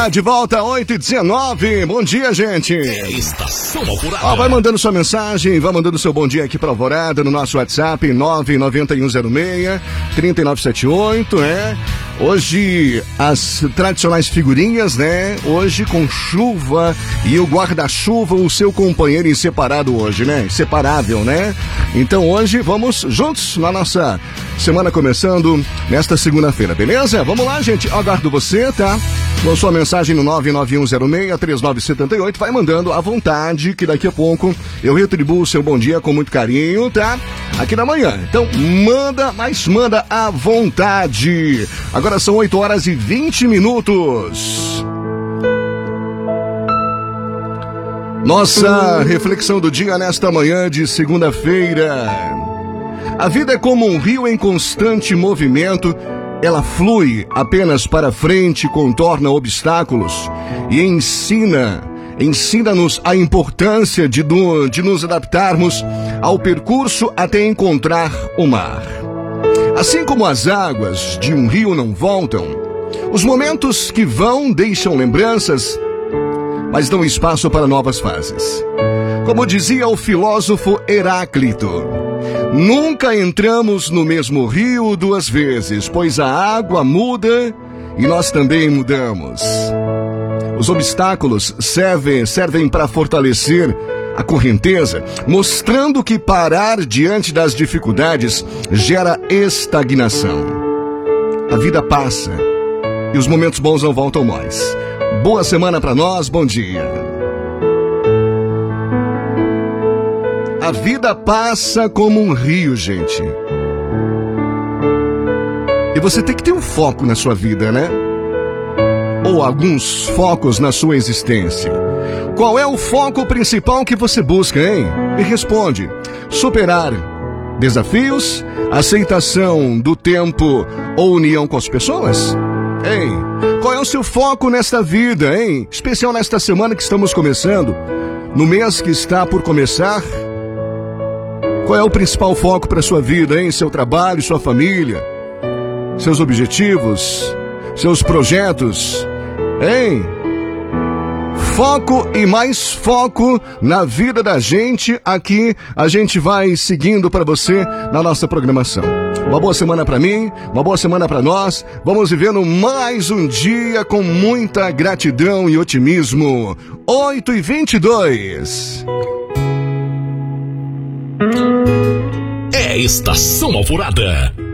lá, de volta, 8h19. Bom dia, gente. Estação Alvorada. Vai mandando sua mensagem, vai mandando seu bom dia aqui pra Alvorada no nosso WhatsApp, 99106-3978, né? Hoje, as tradicionais figurinhas, né? Hoje com chuva e o guarda-chuva, o seu companheiro inseparável hoje, né? Inseparável, né? Então hoje vamos juntos na nossa semana começando nesta segunda-feira, beleza? Vamos lá, gente. Aguardo você, tá? Com sua mensagem no 99106-3978. Vai mandando à vontade, que daqui a pouco eu retribuo o seu bom dia com muito carinho, tá? Aqui na manhã. Então, manda, mas manda à vontade. Agora são 8h20. Nossa reflexão do dia nesta manhã de segunda-feira. A vida é como um rio em constante movimento. Ela flui apenas para frente, contorna obstáculos e ensina-nos a importância de nos adaptarmos ao percurso até encontrar o mar. Assim como as águas de um rio não voltam, os momentos que vão deixam lembranças, mas dão espaço para novas fases. Como dizia o filósofo Heráclito, nunca entramos no mesmo rio duas vezes, pois a água muda e nós também mudamos. Os obstáculos servem para fortalecer a correnteza, mostrando que parar diante das dificuldades gera estagnação. A vida passa e os momentos bons não voltam mais. Boa semana para nós, bom dia. A vida passa como um rio, gente. E você tem que ter um foco na sua vida, né? Ou alguns focos na sua existência. Qual é o foco principal que você busca, hein? Me responde. Superar desafios, aceitação do tempo ou união com as pessoas? Hein? Qual é o seu foco nesta vida, hein? Especial nesta semana que estamos começando, no mês que está por começar. Qual é o principal foco para a sua vida, hein? Seu trabalho, sua família, seus objetivos, seus projetos, hein? Foco e mais foco na vida da gente. Aqui a gente vai seguindo para você na nossa programação. Uma boa semana para mim, uma boa semana para nós. Vamos vivendo mais um dia com muita gratidão e otimismo. 8h22. É Estação Alvorada.